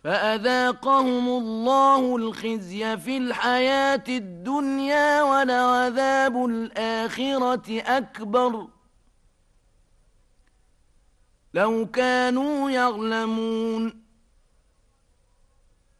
فأذاقهم الله الخزي في الحياة الدنيا ولعذاب الآخرة أكبر لو كانوا يعلمون